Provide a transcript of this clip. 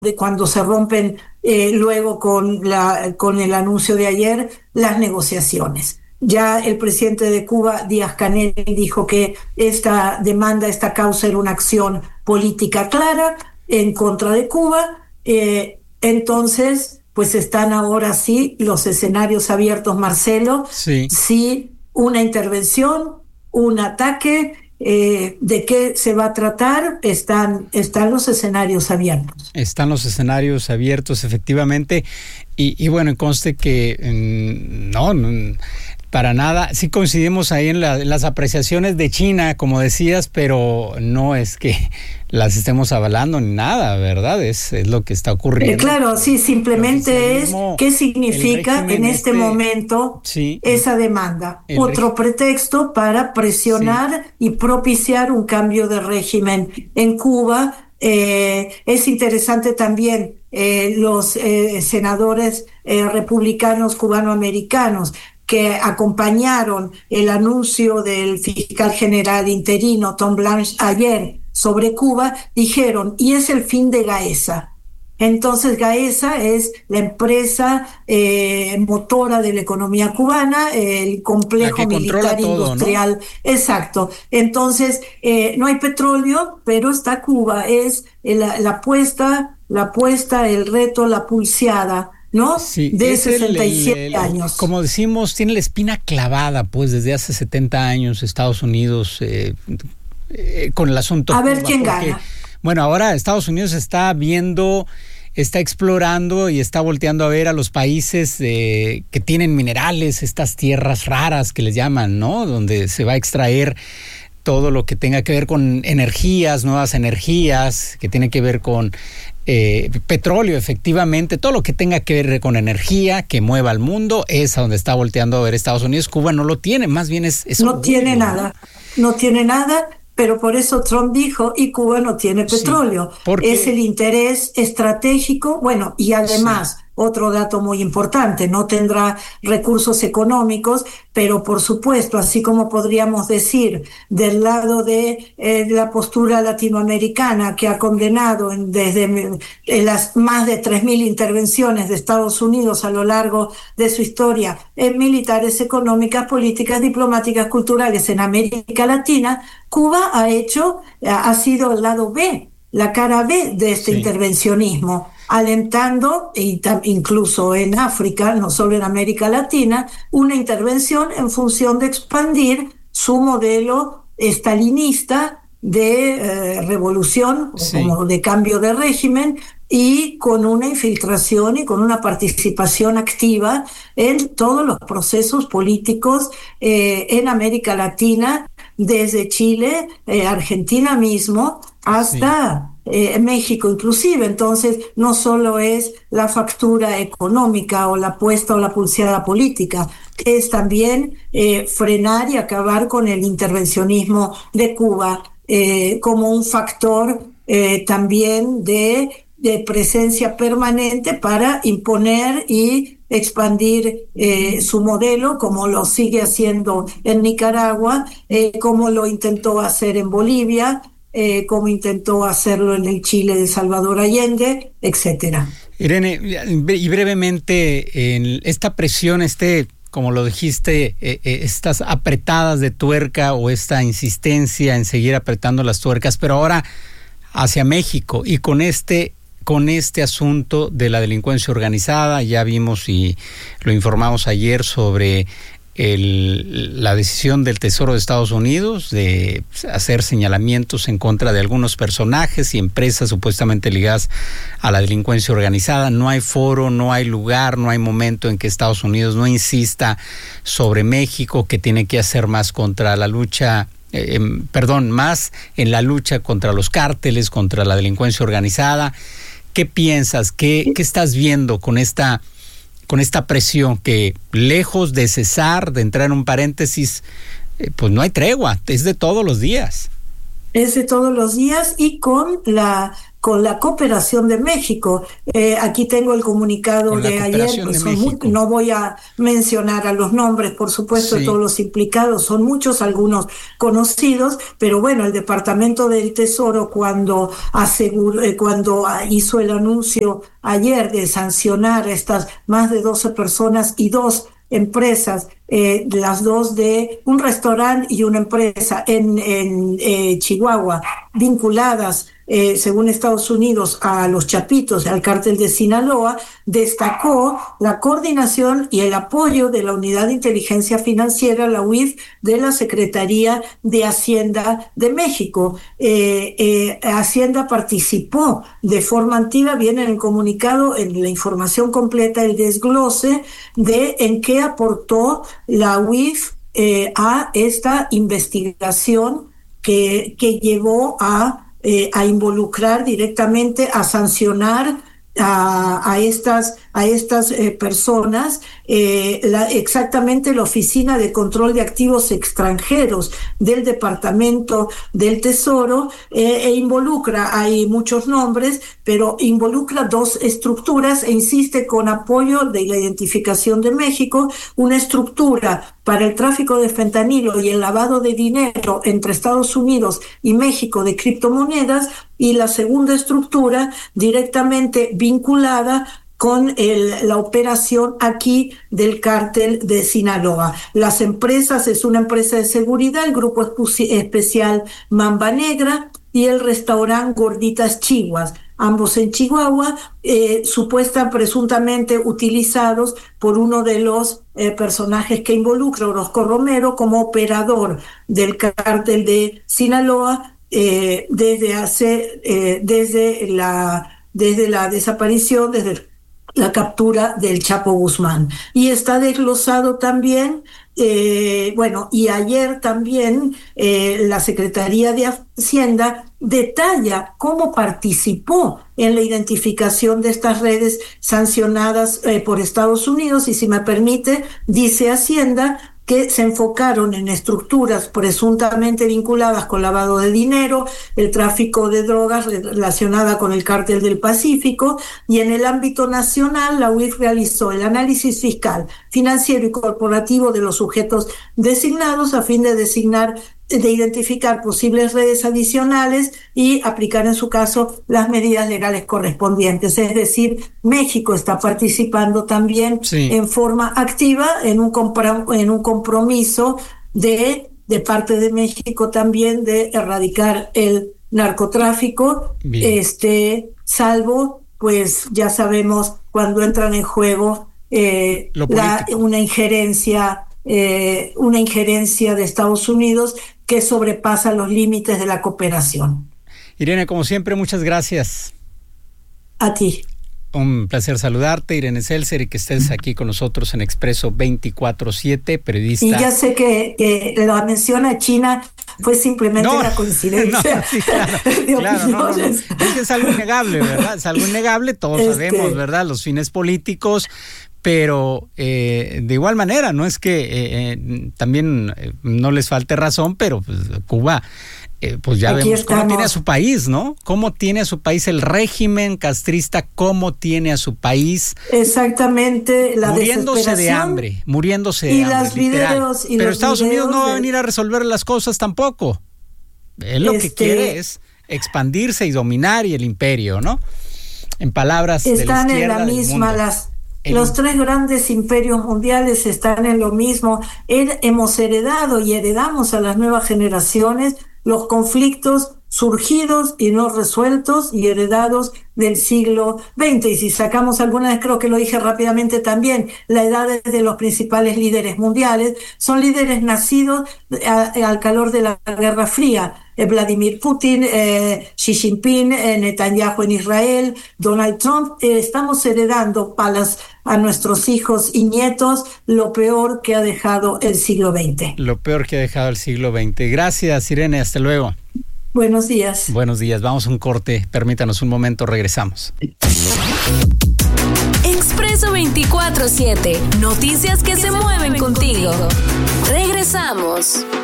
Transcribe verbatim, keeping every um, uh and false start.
de cuando se rompen eh, luego con, la, con el anuncio de ayer las negociaciones. Ya el presidente de Cuba, Díaz-Canel, dijo que esta demanda, esta causa era una acción política clara en contra de Cuba. Eh, entonces, pues están ahora sí los escenarios abiertos, Marcelo. Sí. Sí, una intervención, un ataque. Eh, ¿De qué se va a tratar? Están, están los escenarios abiertos. Están los escenarios abiertos, efectivamente. Y, y bueno, conste que mmm, no, no, para nada. Sí coincidimos ahí en, la, en las apreciaciones de China, como decías, pero no es que las estemos avalando ni nada, ¿verdad? Es, es lo que está ocurriendo. Eh, claro, sí, simplemente es qué significa en este, este momento sí, esa demanda. Otro pretexto para presionar sí. y propiciar un cambio de régimen en Cuba. Eh, es interesante también eh, los eh, senadores eh, republicanos cubanoamericanos que acompañaron el anuncio del fiscal general interino Tom Blanche ayer sobre Cuba, dijeron, y es el fin de Gaesa. Entonces Gaesa es la empresa eh, motora de la economía cubana, el complejo militar todo, industrial. ¿No? Exacto. Entonces eh, no hay petróleo, pero está Cuba, es la, la apuesta, la apuesta, el reto, la pulseada, ¿no? Sí, de sesenta y siete el, el, el, años. Como decimos, tiene la espina clavada, pues, desde hace setenta años Estados Unidos eh, eh, con el asunto. A ver Cuba, quién porque, gana. Bueno, ahora Estados Unidos está viendo, está explorando y está volteando a ver a los países eh, que tienen minerales, estas tierras raras que les llaman, ¿no? Donde se va a extraer todo lo que tenga que ver con energías, nuevas energías, que tiene que ver con Eh, petróleo, efectivamente, todo lo que tenga que ver con energía que mueva al mundo es a donde está volteando a ver Estados Unidos. Cuba no lo tiene, más bien es, es no tiene nada, no tiene nada, pero por eso Trump dijo y Cuba no tiene petróleo. Sí, porque es el interés estratégico, bueno, y además sí. Otro dato muy importante, no tendrá recursos económicos, pero por supuesto, así como podríamos decir del lado de eh, la postura latinoamericana que ha condenado en, desde en las más de tres mil intervenciones de Estados Unidos a lo largo de su historia en militares, económicas, políticas, diplomáticas, culturales en América Latina, Cuba ha hecho, ha sido el lado B, la cara B de este sí. intervencionismo, alentando, y tam, incluso en África, no solo en América Latina, una intervención en función de expandir su modelo estalinista de eh, revolución, sí. como de cambio de régimen, y con una infiltración y con una participación activa en todos los procesos políticos eh, en América Latina, desde Chile, eh, Argentina mismo, hasta... Sí. Eh, México inclusive. Entonces no solo es la factura económica o la apuesta o la pulseada política, es también eh, frenar y acabar con el intervencionismo de Cuba eh, como un factor eh, también de, de presencia permanente para imponer y expandir eh, su modelo, como lo sigue haciendo en Nicaragua, eh, como lo intentó hacer en Bolivia, Eh, como intentó hacerlo en el Chile de Salvador Allende, etcétera. Irene, y brevemente, en esta presión, este, como lo dijiste, eh, eh, estas apretadas de tuerca o esta insistencia en seguir apretando las tuercas, pero ahora hacia México y con este con este asunto de la delincuencia organizada, ya vimos y lo informamos ayer sobre El, la decisión del Tesoro de Estados Unidos de hacer señalamientos en contra de algunos personajes y empresas supuestamente ligadas a la delincuencia organizada. No hay foro, no hay lugar, no hay momento en que Estados Unidos no insista sobre México, que tiene que hacer más contra la lucha, eh, perdón, más en la lucha contra los cárteles, contra la delincuencia organizada. ¿Qué piensas? ¿Qué, qué estás viendo con esta con esta presión que, lejos de cesar, de entrar en un paréntesis, eh, pues no hay tregua, es de todos los días? Es de todos los días y con la con la cooperación de México. Eh, aquí tengo el comunicado de ayer, de son muy, no voy a mencionar a los nombres, por supuesto, sí. de todos los implicados, son muchos, algunos conocidos, pero bueno, el Departamento del Tesoro cuando, aseguró, eh, cuando hizo el anuncio ayer de sancionar a estas más de doce personas y dos empresas, eh, las dos de un restaurante y una empresa en, en eh, Chihuahua, vinculadas, eh, según Estados Unidos, a los Chapitos, al cártel de Sinaloa, destacó la coordinación y el apoyo de la Unidad de Inteligencia Financiera, la U I F, de la Secretaría de Hacienda de México. Eh, eh, Hacienda participó de forma activa, viene en el comunicado, en la información completa, el desglose de en qué aportó la U I F eh, a esta investigación que, que llevó a Eh, a involucrar directamente, a sancionar a, a estas a estas eh, personas, eh, la, exactamente la Oficina de Control de Activos Extranjeros del Departamento del Tesoro, eh, e involucra, hay muchos nombres, pero involucra dos estructuras e insiste con apoyo de la identificación de México, una estructura para el tráfico de fentanilo y el lavado de dinero entre Estados Unidos y México de criptomonedas, y la segunda estructura directamente vinculada con el, la operación aquí del cártel de Sinaloa. Las empresas, es una empresa de seguridad, el grupo especial Mamba Negra y el restaurante Gorditas Chihuas, ambos en Chihuahua, eh, supuesta, presuntamente utilizados por uno de los eh, personajes que involucra, Orozco Romero, como operador del cártel de Sinaloa, eh, desde hace, eh, desde la, desde la desaparición, desde la captura del Chapo Guzmán. Y está desglosado también, eh, bueno, y ayer también eh, la Secretaría de Hacienda detalla cómo participó en la identificación de estas redes sancionadas eh, por Estados Unidos, y si me permite, dice Hacienda que se enfocaron en estructuras presuntamente vinculadas con lavado de dinero, el tráfico de drogas relacionada con el cártel del Pacífico, y en el ámbito nacional la U I F realizó el análisis fiscal, financiero y corporativo de los sujetos designados a fin de designar de identificar posibles redes adicionales y aplicar en su caso las medidas legales correspondientes. Es decir, México está participando también sí. en forma activa en un, compra, en un compromiso de, de parte de México también de erradicar el narcotráfico, Bien. este salvo, pues ya sabemos, cuando entran en juego eh, la, una injerencia Eh, una injerencia de Estados Unidos que sobrepasa los límites de la cooperación. Irene, como siempre, muchas gracias. A ti. Un placer saludarte, Irene Seltzer, y que estés aquí con nosotros en Expreso veinticuatro siete, periodista. Y ya sé que, que la mención a China fue simplemente no, una coincidencia. No, sí, claro, claro no, no, no. Es que es algo innegable, ¿verdad? Es algo innegable, todos este... sabemos, ¿verdad? Los fines políticos. Pero eh, de igual manera, no es que eh, eh, también eh, no les falte razón, pero pues, Cuba, eh, pues ya Aquí vemos estamos. Cómo tiene a su país, ¿no? Cómo tiene a su país el régimen castrista, cómo tiene a su país. Exactamente, la muriéndose de hambre, muriéndose de y hambre, las videos, y Pero los Estados Unidos no va a de... venir a resolver las cosas tampoco. Él lo este... que quiere es expandirse y dominar y el imperio, ¿no? En palabras de la izquierda están en la misma las El... Los tres grandes imperios mundiales están en lo mismo. Hemos heredado y heredamos a las nuevas generaciones los conflictos surgidos y no resueltos y heredados del siglo veinte. Y si sacamos algunas, creo que lo dije rápidamente también, la edad de los principales líderes mundiales, son líderes nacidos a, a, al calor de la Guerra Fría. Eh, Vladimir Putin, eh, Xi Jinping, eh, Netanyahu en Israel, Donald Trump. Eh, estamos heredando a, las, a nuestros hijos y nietos lo peor que ha dejado el siglo veinte. Lo peor que ha dejado el siglo veinte. Gracias, Irene. Hasta luego. Buenos días. Buenos días. Vamos a un corte. Permítanos un momento. Regresamos. Expreso veinticuatro siete. Noticias que se mueven contigo. Regresamos.